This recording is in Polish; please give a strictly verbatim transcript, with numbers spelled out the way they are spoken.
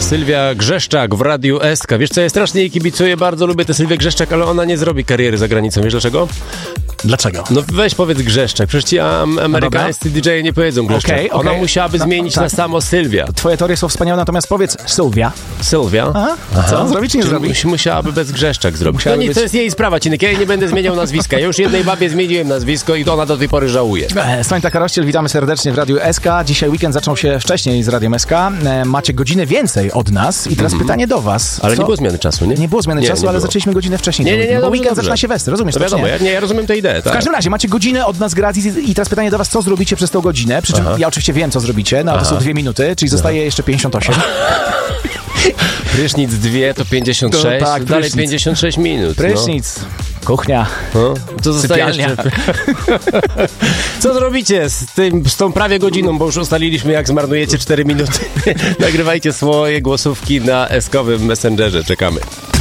Sylwia Grzeszczak w Radiu S K. Wiesz co, ja strasznie jej kibicuję, bardzo lubię tę Sylwię Grzeszczak, ale ona nie zrobi kariery za granicą. Wiesz dlaczego? Dlaczego? No weź powiedz Grzeszczak, przecież ci am- amerykańscy D J nie powiedzą Grzeszczak. Okay, okay. Ona musiałaby no, zmienić tak. na samo Sylwia. Twoje teorie są wspaniałe, natomiast powiedz Sylwia. Sylwia? Aha. Aha. Co? Zrobi czy nie zrobi? Mus- musiałaby bez Grzeszczak zrobić. Musiałaby No nic, być... to jest jej sprawa, Cinek. Ja jej nie będę zmieniał nazwiska. Ja już jednej babie zmieniłem nazwisko i ona do tej pory żałuje. Sońta Karościel, witamy serdecznie w Radiu S K. Dzisiaj weekend zaczął się wcześniej z Radiem S K. Macie godzinę więcej od nas i teraz mm-hmm. pytanie do was. Ale Co? nie było zmiany czasu, nie? Nie było zmiany nie, czasu, nie ale było. zaczęliśmy godzinę wcześniej. Nie, nie, nie, bo dobrze, weekend dobrze. zaczyna się Sylwester, rozumiesz? To to, wiadomo, ja, nie, ja rozumiem tę ideę. Tak. W każdym razie macie godzinę od nas gratis i, i teraz pytanie do was, co zrobicie przez tą godzinę? Przy czym Aha. ja oczywiście wiem, co zrobicie, no ale to są dwie minuty, czyli zostaje Aha. jeszcze pięćdziesiąt osiem. Prysznic dwie to pięćdziesiąt sześć, to tak, dalej prysznic. pięćdziesiąt sześć minut. Prysznic, no. Kuchnia, no. To zostaje sypialnia. jeszcze... Co zrobicie z, tym, z tą prawie godziną, bo już ustaliliśmy, jak zmarnujecie cztery minuty. Nagrywajcie swoje głosówki na eskowym Messengerze, czekamy.